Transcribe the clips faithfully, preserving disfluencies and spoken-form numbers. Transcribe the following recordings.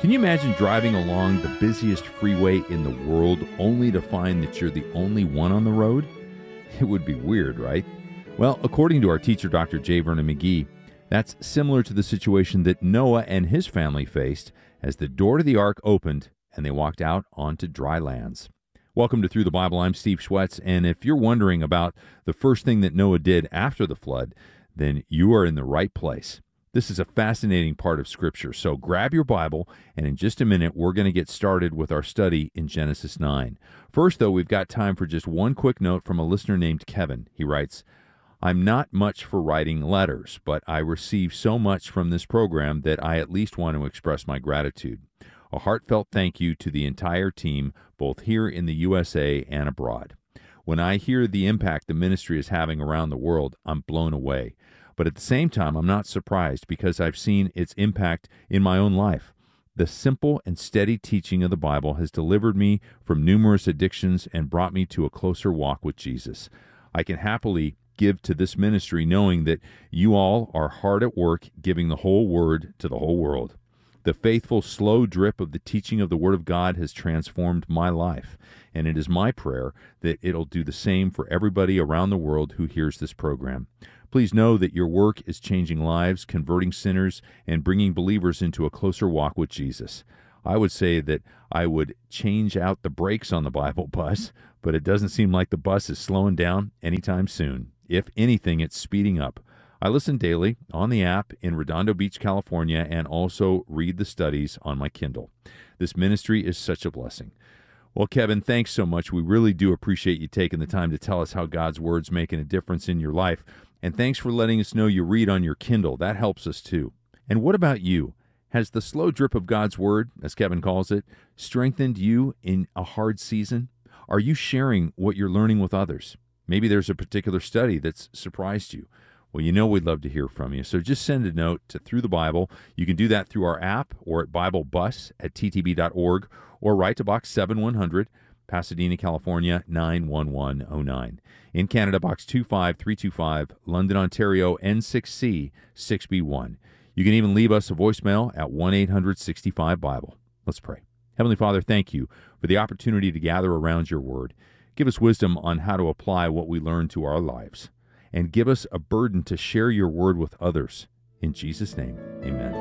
Can you imagine driving along the busiest freeway in the world only to find that you're the only one on the road? It would be weird, right? Well, according to our teacher, Doctor J. Vernon McGee, that's similar to the situation that Noah and his family faced as the door to the ark opened and they walked out onto dry lands. Welcome to Through the Bible. I'm Steve Schwetz, and if you're wondering about the first thing that Noah did after the flood, then you are in the right place. This is a fascinating part of Scripture, so grab your Bible, and in just a minute, we're going to get started with our study in Genesis nine. First, though, we've got time for just one quick note from a listener named Kevin. He writes, I'm not much for writing letters, but I receive so much from this program that I at least want to express my gratitude. A heartfelt thank you to the entire team, both here in the U S A and abroad. When I hear the impact the ministry is having around the world, I'm blown away. But at the same time, I'm not surprised because I've seen its impact in my own life. The simple and steady teaching of the Bible has delivered me from numerous addictions and brought me to a closer walk with Jesus. I can happily give to this ministry knowing that you all are hard at work giving the whole word to the whole world. The faithful, slow drip of the teaching of the Word of God has transformed my life, and it is my prayer that it'll do the same for everybody around the world who hears this program. Please know that your work is changing lives, converting sinners, and bringing believers into a closer walk with Jesus. I would say that I would change out the brakes on the Bible bus, but it doesn't seem like the bus is slowing down anytime soon. If anything, it's speeding up. I listen daily on the app in Redondo Beach, California, and also read the studies on my Kindle. This ministry is such a blessing. Well, Kevin, thanks so much. We really do appreciate you taking the time to tell us how God's Word's making a difference in your life. And thanks for letting us know you read on your Kindle. That helps us too. And what about you? Has the slow drip of God's Word, as Kevin calls it, strengthened you in a hard season? Are you sharing what you're learning with others? Maybe there's a particular study that's surprised you. Well, you know we'd love to hear from you. So just send a note to Through the Bible. You can do that through our app or at Bible Bus at t t b dot org or write to Box seven one hundred, Pasadena, California, nine one one oh nine. In Canada, Box two five three two five, London, Ontario, N six C six B one. You can even leave us a voicemail at one eight hundred sixty-five Bible. Let's pray. Heavenly Father, thank you for the opportunity to gather around your word. Give us wisdom on how to apply what we learn to our lives. And give us a burden to share your word with others. In Jesus' name, amen.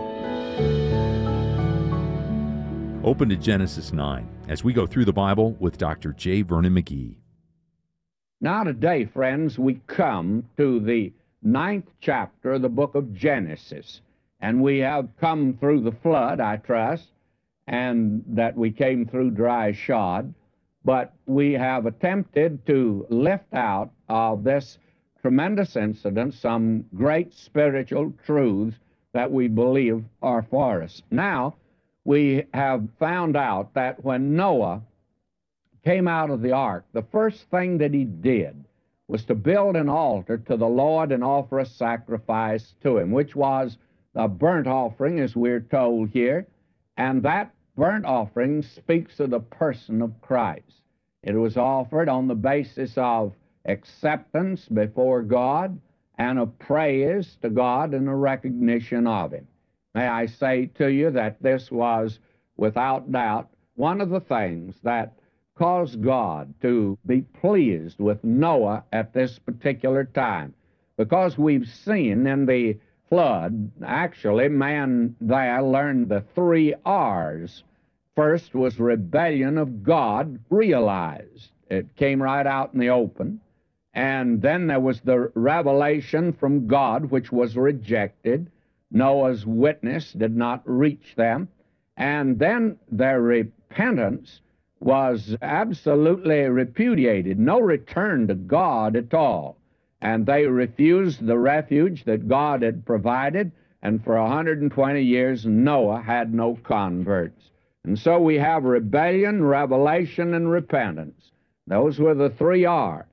Open to Genesis nine as we go through the Bible with Doctor J. Vernon McGee. Now today, friends, we come to the ninth chapter of the book of Genesis. And we have come through the flood, I trust, and that we came through dry shod. But we have attempted to lift out of this tremendous incident some great spiritual truths that we believe are for us. Now, we have found out that when Noah came out of the ark, the first thing that he did was to build an altar to the Lord and offer a sacrifice to him, which was a burnt offering, as we're told here, and that burnt offering speaks of the person of Christ. It was offered on the basis of acceptance before God and a praise to God and a recognition of Him. May I say to you that this was, without doubt, one of the things that caused God to be pleased with Noah at this particular time, because we've seen in the flood, actually, man there learned the three R's. First was rebellion of God realized. It came right out in the open. And then there was the revelation from God, which was rejected. Noah's witness did not reach them. And then their repentance was absolutely repudiated, no return to God at all. And they refused the refuge that God had provided, and for one hundred twenty years Noah had no converts. And so we have rebellion, revelation, and repentance. Those were the three R's.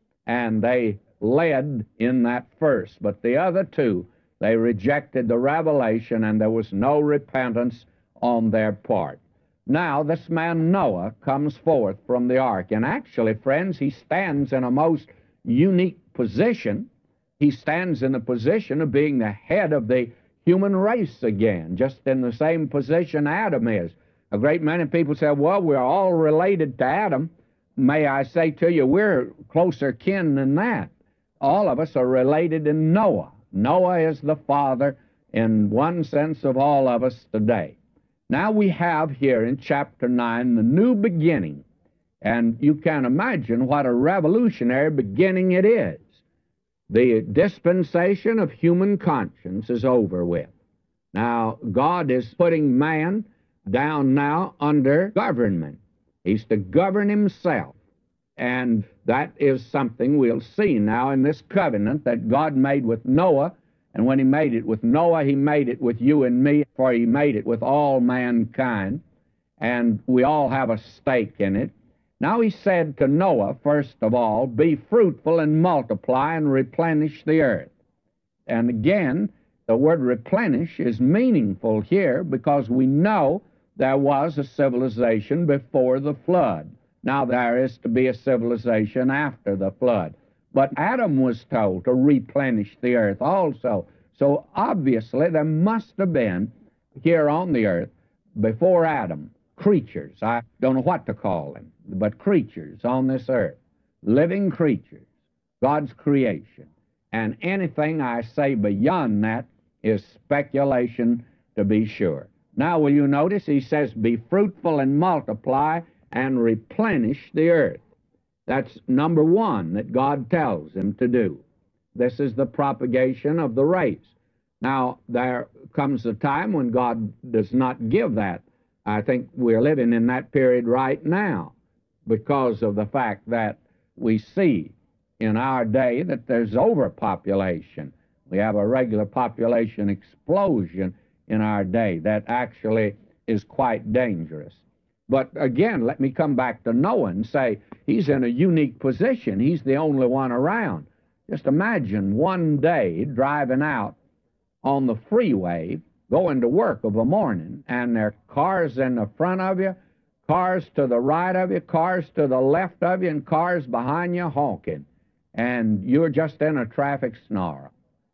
And they led in that first. But the other two, they rejected the revelation, and there was no repentance on their part. Now, this man Noah comes forth from the ark. And actually, friends, he stands in a most unique position. He stands in the position of being the head of the human race again, just in the same position Adam is. A great many people say, well, we're all related to Adam. May I say to you, we're closer kin than that. All of us are related in Noah. Noah is the father, in one sense, of all of us today. Now we have here in chapter nine the new beginning, and you can imagine what a revolutionary beginning it is. The dispensation of human conscience is over with. Now, God is putting man down now under government. He's to govern himself. And that is something we'll see now in this covenant that God made with Noah. And when he made it with Noah, he made it with you and me, for he made it with all mankind. And we all have a stake in it. Now he said to Noah, first of all, be fruitful and multiply and replenish the earth. And again, the word replenish is meaningful here because we know there was a civilization before the flood. Now there is to be a civilization after the flood. But Adam was told to replenish the earth also. So obviously there must have been here on the earth before Adam creatures. I don't know what to call them, but creatures on this earth, living creatures, God's creation. And anything I say beyond that is speculation, to be sure. Now will you notice he says, be fruitful and multiply and replenish the earth. That's number one that God tells him to do. This is the propagation of the race. Now, there comes a time when God does not give that. I think we're living in that period right now because of the fact that we see in our day that there's overpopulation. We have a regular population explosion in our day that actually is quite dangerous. But again, let me come back to Noah and say he's in a unique position. He's the only one around. Just imagine one day driving out on the freeway, going to work of a morning, and there are cars in the front of you, cars to the right of you, cars to the left of you, and cars behind you honking. And you're just in a traffic snarl.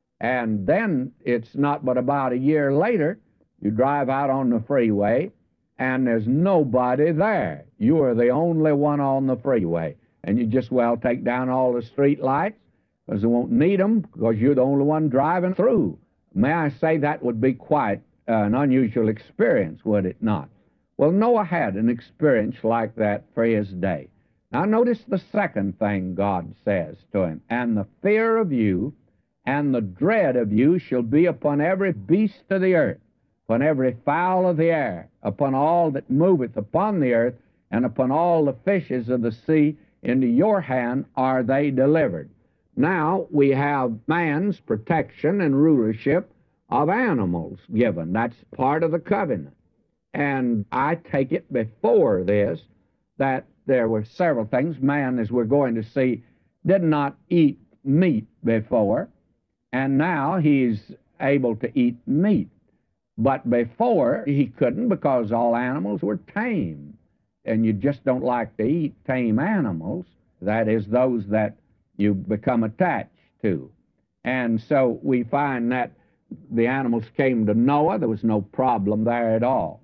And then it's not but about a year later, you drive out on the freeway, and there's nobody there. You are the only one on the freeway. And you just, well, take down all the street lights because they won't need them because you're the only one driving through. May I say that would be quite uh, an unusual experience, would it not? Well, Noah had an experience like that for his day. Now notice the second thing God says to him, and the fear of you and the dread of you shall be upon every beast of the earth, upon every fowl of the air, upon all that moveth upon the earth, and upon all the fishes of the sea. Into your hand are they delivered. Now we have man's protection and rulership of animals given. That's part of the covenant. And I take it before this that there were several things. Man, as we're going to see, did not eat meat before, and now he's able to eat meat. But before, he couldn't because all animals were tame. And you just don't like to eat tame animals. That is, those that you become attached to. And so we find that the animals came to Noah. There was no problem there at all.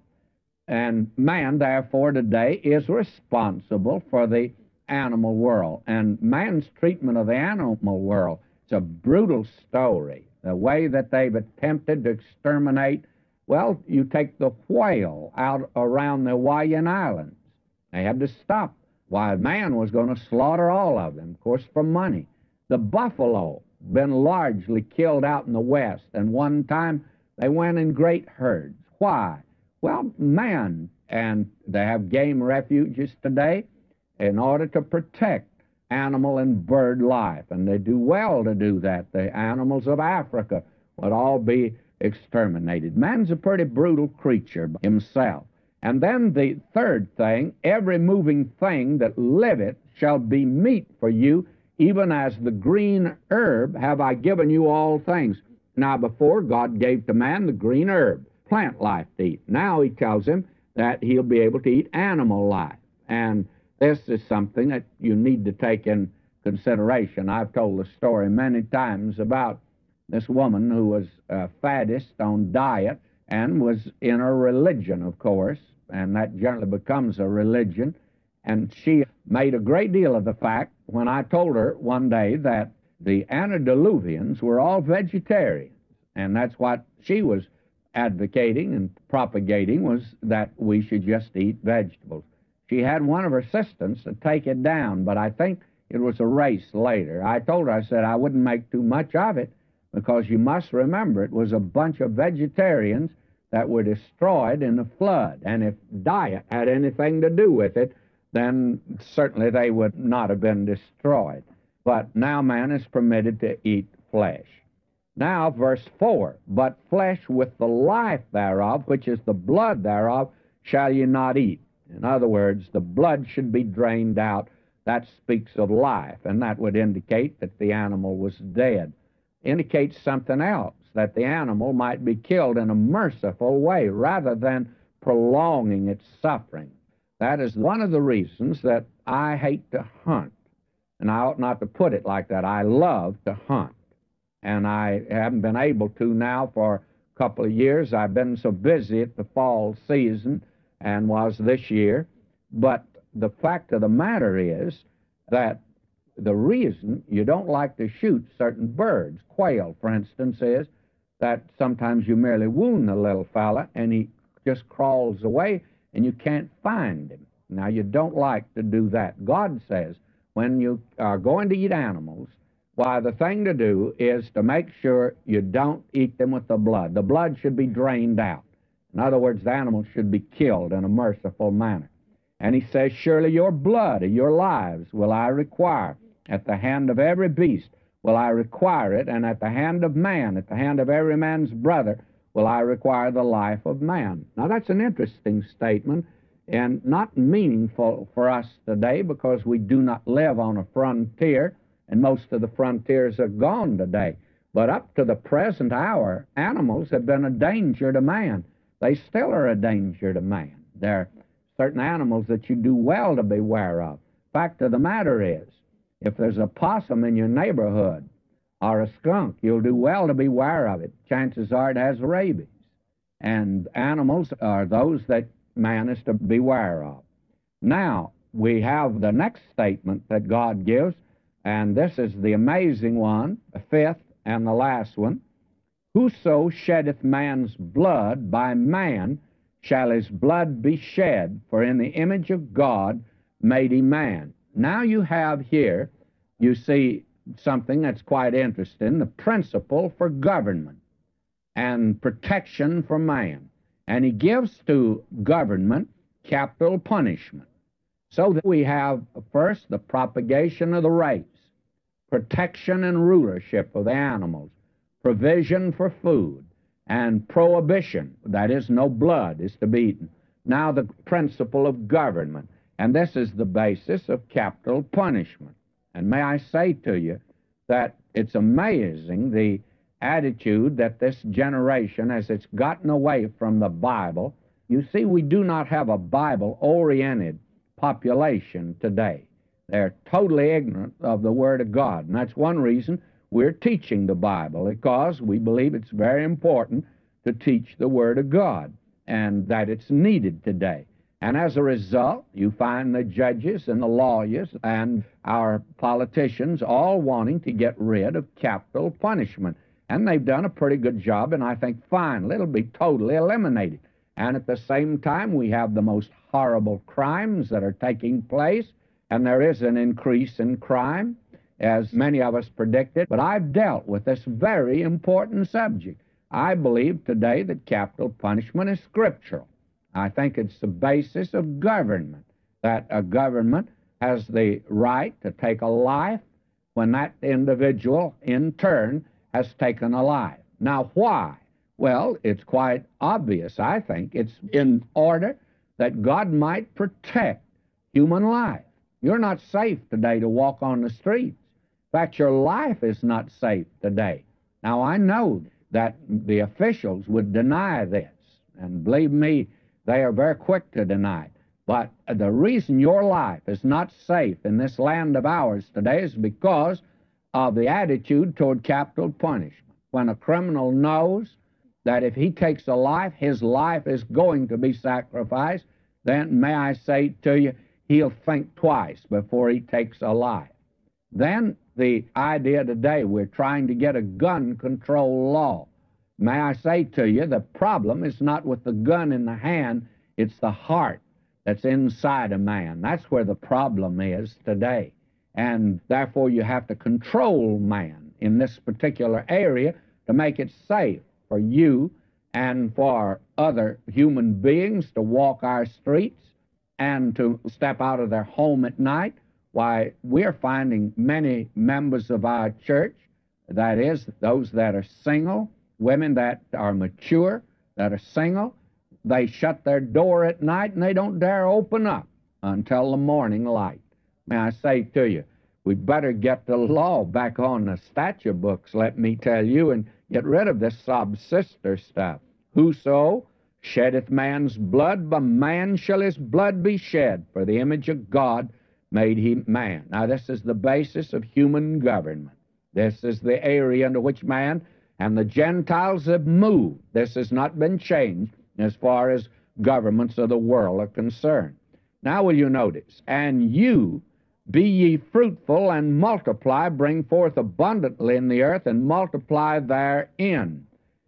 And man, therefore, today is responsible for the animal world. And man's treatment of the animal world, it's a brutal story. The way that they've attempted to exterminate, well, you take the whale out around the Hawaiian Islands. They had to stop. Why, man was going to slaughter all of them, of course, for money. The buffalo, been largely killed out in the West, and one time they went in great herds. Why? Well, man, and they have game refuges today in order to protect animal and bird life, and they do well to do that. The animals of Africa would all be exterminated. Man's a pretty brutal creature himself. And then the third thing, every moving thing that liveth shall be meat for you, even as the green herb have I given you all things. Now before, God gave to man the green herb, plant life to eat. Now he tells him that he'll be able to eat animal life. And this is something that you need to take in consideration. I've told the story many times about this woman who was a faddist on diet and was in a religion, of course, and that generally becomes a religion. And she made a great deal of the fact when I told her one day that the antediluvians were all vegetarians, and that's what she was advocating and propagating, was that we should just eat vegetables. She had one of her assistants to take it down, but I think it was a race later. I told her, I said, I wouldn't make too much of it, because you must remember it was a bunch of vegetarians that were destroyed in the flood, and if diet had anything to do with it, then certainly they would not have been destroyed. But now man is permitted to eat flesh. Now, verse four, but flesh with the life thereof, which is the blood thereof, shall ye not eat. In other words, the blood should be drained out. That speaks of life, and that would indicate that the animal was dead. Indicates something else, that the animal might be killed in a merciful way rather than prolonging its suffering. That is one of the reasons that I hate to hunt. And I ought not to put it like that. I love to hunt. And I haven't been able to now for a couple of years. I've been so busy at the fall season, and was this year. But the fact of the matter is that the reason you don't like to shoot certain birds, quail, for instance, is that sometimes you merely wound the little fella and he just crawls away and you can't find him. Now, you don't like to do that. God says when you are going to eat animals, why, the thing to do is to make sure you don't eat them with the blood. The blood should be drained out. In other words, the animal should be killed in a merciful manner. And he says, surely your blood, your lives, will I require. At the hand of every beast will I require it, and at the hand of man, at the hand of every man's brother, will I require the life of man. Now, that's an interesting statement, and not meaningful for us today, because we do not live on a frontier, and most of the frontiers are gone today. But up to the present hour, animals have been a danger to man. They still are a danger to man. There are certain animals that you do well to beware of. Fact of the matter is, if there's a possum in your neighborhood or a skunk, you'll do well to beware of it. Chances are it has rabies. And animals are those that man is to beware of. Now, we have the next statement that God gives, and this is the amazing one, the fifth and the last one. Whoso sheddeth man's blood, by man shall his blood be shed, for in the image of God made he man. Now you have here, you see something that's quite interesting, the principle for government and protection for man. And he gives to government capital punishment. So that we have first the propagation of the race, protection and rulership of the animals, provision for food, and prohibition, that is, no blood is to be eaten. Now the principle of government, and this is the basis of capital punishment. And may I say to you that it's amazing the attitude that this generation, as it's gotten away from the Bible. You see, we do not have a Bible-oriented population today. They're totally ignorant of the Word of God, and that's one reason we're teaching the Bible, because we believe it's very important to teach the Word of God, and that it's needed today. And as a result, you find the judges and the lawyers and our politicians all wanting to get rid of capital punishment. And they've done a pretty good job, and I think finally it'll be totally eliminated. And at the same time, we have the most horrible crimes that are taking place, and there is an increase in crime, as many of us predicted. But I've dealt with this very important subject. I believe today that capital punishment is scriptural. I think it's the basis of government, that a government has the right to take a life when that individual, in turn, has taken a life. Now, why? Well, it's quite obvious, I think. It's in order that God might protect human life. You're not safe today to walk on the streets. In fact, your life is not safe today. Now, I know that the officials would deny this, and believe me, they are very quick to deny it. But the reason your life is not safe in this land of ours today is because of the attitude toward capital punishment. when a criminal knows that if he takes a life, his life is going to be sacrificed, then may I say to you, he'll think twice before he takes a life. Then the idea today, we're trying to get a gun control law. May I say to you, the problem is not with the gun in the hand, it's the heart that's inside a man. That's where the problem is today. And therefore you have to control man in this particular area to make it safe for you and for other human beings to walk our streets and to step out of their home at night. Why, we're finding many members of our church, that is, those that are single, women that are mature, that are single, they shut their door at night and they don't dare open up until the morning light. May I say to you, we'd better get the law back on the statute books, let me tell you, and get rid of this sob-sister stuff. Whoso sheddeth man's blood, by man shall his blood be shed, for the image of God made he man. Now, this is the basis of human government. This is the area into which man and the Gentiles have moved. This has not been changed as far as governments of the world are concerned. Now, will you notice, and you be ye fruitful and multiply, bring forth abundantly in the earth, and multiply therein.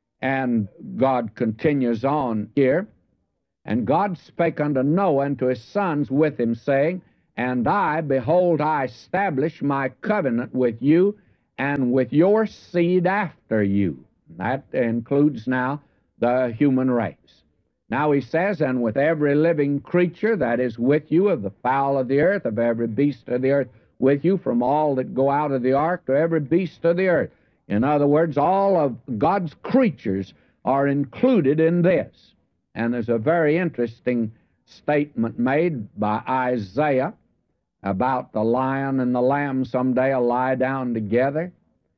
And God continues on here, and God spake unto Noah and to his sons with him, saying, And I, behold, I establish my covenant with you and with your seed after you. That includes now the human race. Now he says, And with every living creature that is with you, of the fowl of the earth, of every beast of the earth with you, from all that go out of the ark to every beast of the earth. In other words, all of God's creatures are included in this. And there's a very interesting statement made by Isaiah about the lion and the lamb someday will lie down together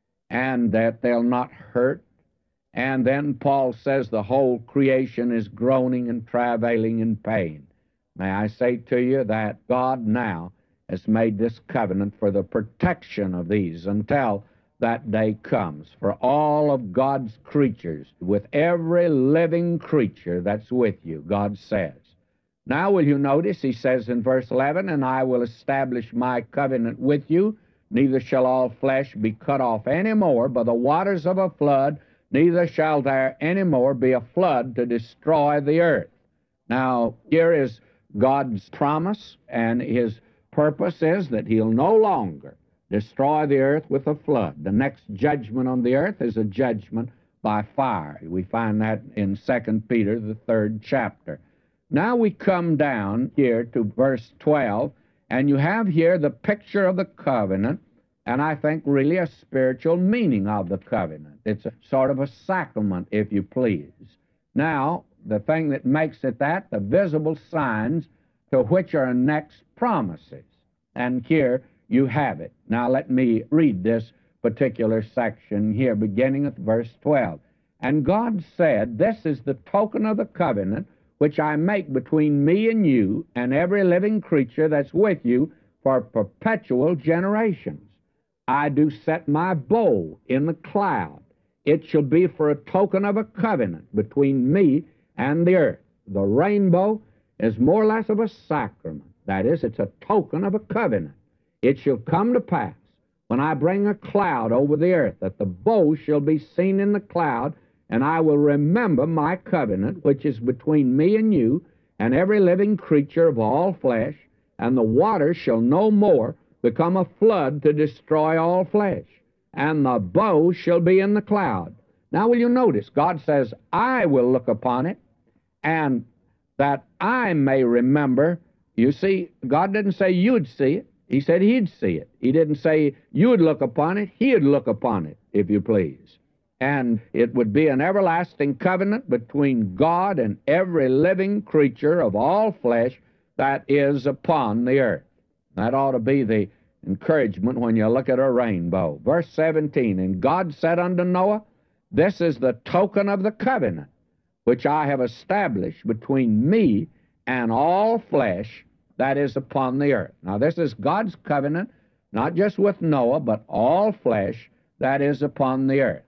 and that they'll not hurt. And then Paul says the whole creation is groaning and travailing in pain. May I say to you that God now has made this covenant for the protection of these until that day comes, for all of God's creatures, with every living creature that's with you, God says. Now will you notice, he says in verse eleven, And I will establish my covenant with you, neither shall all flesh be cut off any more by the waters of a flood, neither shall there any more be a flood to destroy the earth. Now, here is God's promise, and his purpose is that he'll no longer destroy the earth with a flood. The next judgment on the earth is a judgment by fire. We find that in Second Peter, the third chapter. Now we come down here to verse twelve, and you have here the picture of the covenant, and I think really a spiritual meaning of the covenant. It's a sort of a sacrament, if you please. Now, the thing that makes it that, the visible signs to which are next promises. And here you have it. Now let me read this particular section here, beginning at verse twelve. And God said, This is the token of the covenant which I make between me and you and every living creature that's with you for perpetual generations. I do set my bow in the cloud. It shall be for a token of a covenant between me and the earth. The rainbow is more or less of a sacrament. That is, it's a token of a covenant. It shall come to pass, when I bring a cloud over the earth, that the bow shall be seen in the cloud, and I will remember my covenant, which is between me and you, and every living creature of all flesh, and the waters shall no more become a flood to destroy all flesh, and the bow shall be in the cloud. Now will you notice, God says, I will look upon it, and that I may remember. You see, God didn't say you'd see it. He said he'd see it. He didn't say you'd look upon it. He'd look upon it, if you please. And it would be an everlasting covenant between God and every living creature of all flesh that is upon the earth. That ought to be the encouragement when you look at a rainbow. Verse seventeen, And God said unto Noah, This is the token of the covenant which I have established between me and all flesh that is upon the earth. Now, this is God's covenant, not just with Noah, but all flesh that is upon the earth.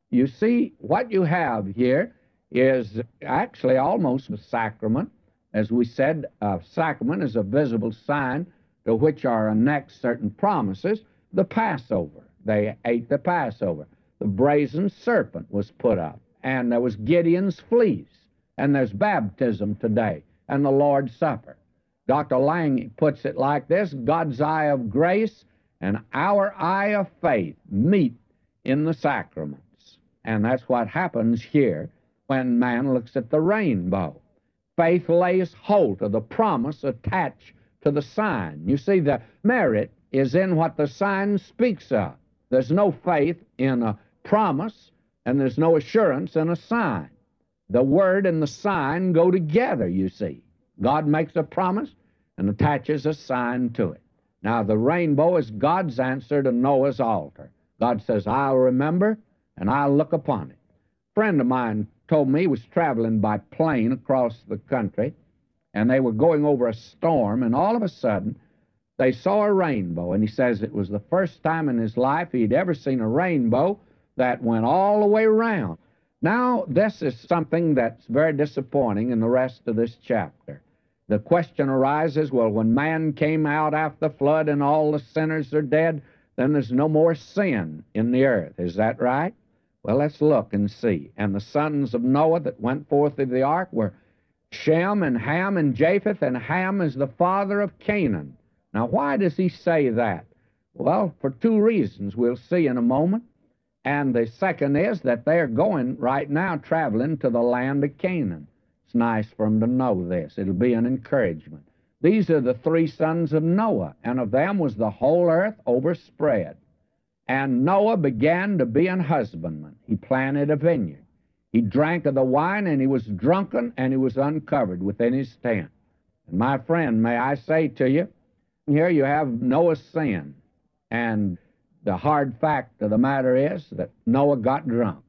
you see, what you have here is actually almost a sacrament. As we said, a sacrament is a visible sign to which are annexed certain promises. The Passover, they ate the Passover. The brazen serpent was put up, and there was Gideon's fleece, and there's baptism today, and the Lord's Supper. Doctor Lang puts it like this: God's eye of grace and our eye of faith meet in the sacraments. And that's what happens here when man looks at the rainbow. Faith lays hold of the promise attached to the sign. You see, the merit is in what the sign speaks of. There's no faith in a promise, and there's no assurance in a sign. The word and the sign go together, you see. God makes a promise and attaches a sign to it. Now, the rainbow is God's answer to Noah's altar. God says, I'll remember and I'll look upon it. A friend of mine told me he was traveling by plane across the country, and they were going over a storm, and all of a sudden they saw a rainbow, and he says it was the first time in his life he'd ever seen a rainbow that went all the way around. Now, this is something that's very disappointing in the rest of this chapter. The question arises, well, when man came out after the flood and all the sinners are dead, then there's no more sin in the earth. Is that right? Well, let's look and see. And the sons of Noah that went forth of the ark were Shem and Ham and Japheth, and Ham is the father of Canaan. Now, why does he say that? Well, for two reasons we'll see in a moment. And the second is that they're going right now traveling to the land of Canaan. It's nice for them to know this. It'll be an encouragement. These are the three sons of Noah, and of them was the whole earth overspread. And Noah began to be an husbandman. He planted a vineyard. He drank of the wine, and he was drunken, and he was uncovered within his tent. And my friend, may I say to you, here you have Noah's sin. And the hard fact of the matter is that Noah got drunk,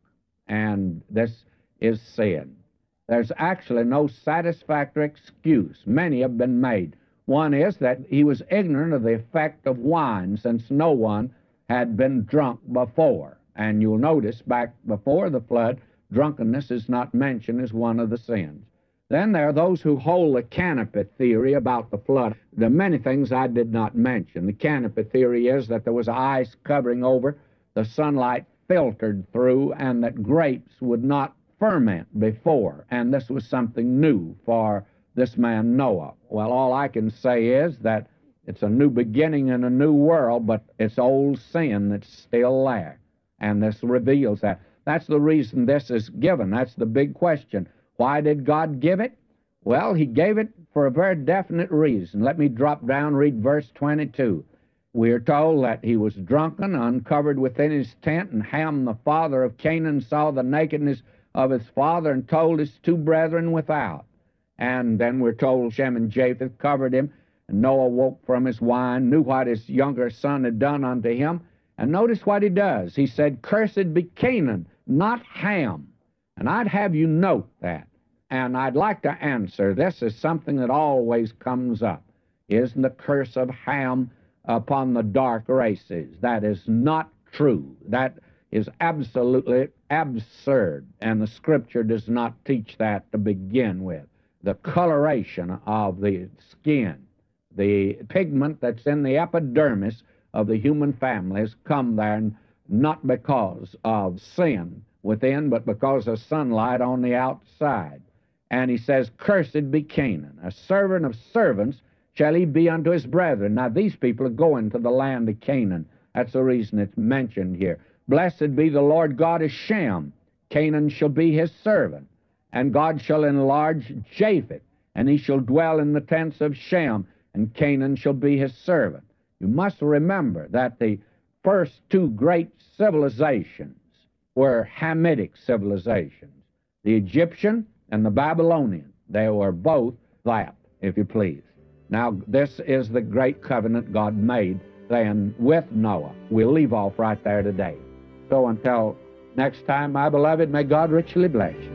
and this is sin. There's actually no satisfactory excuse. Many have been made. One is that he was ignorant of the effect of wine, since no one had been drunk before. And you'll notice back before the flood, drunkenness is not mentioned as one of the sins. Then there are those who hold the canopy theory about the flood. There are many things I did not mention. The canopy theory is that there was ice covering over, the sunlight filtered through, and that grapes would not ferment before. And this was something new for this man Noah. Well, all I can say is that it's a new beginning in a new world, but it's old sin that's still there. And this reveals that. That's the reason this is given. That's the big question. Why did God give it? Well, he gave it for a very definite reason. Let me drop down, read verse twenty-two. We are told that he was drunken, uncovered within his tent, and Ham, the father of Canaan, saw the nakedness of his father and told his two brethren without. And then we're told Shem and Japheth covered him, and Noah woke from his wine, knew what his younger son had done unto him. And notice what he does. He said, cursed be Canaan, not Ham. And I'd have you note that. And I'd like to answer, this is something that always comes up. Isn't the curse of Ham upon the dark races? That is not true. That is absolutely absurd, and the Scripture does not teach that to begin with. The coloration of the skin, the pigment that's in the epidermis of the human family has come there not because of sin within, but because of sunlight on the outside. And he says, cursed be Canaan, a servant of servants shall he be unto his brethren. Now, these people are going to the land of Canaan. That's the reason it's mentioned here. Blessed be the Lord God of Shem. Canaan shall be his servant. And God shall enlarge Japheth, and he shall dwell in the tents of Shem, and Canaan shall be his servant. You must remember that the first two great civilizations were Hamitic civilizations, the Egyptian and the Babylonian. They were both that, if you please. Now, this is the great covenant God made then with Noah. We'll leave off right there today. So until next time, my beloved, may God richly bless you.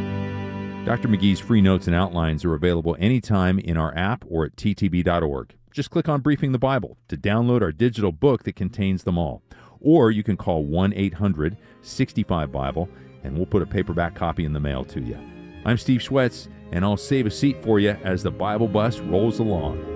Doctor McGee's free notes and outlines are available anytime in our app or at T T B dot org. just click on Briefing the Bible to download our digital book that contains them all. Or you can call one eight hundred sixty-five Bible, and we'll put a paperback copy in the mail to you. I'm Steve Schwetz, and I'll save a seat for you as the Bible bus rolls along.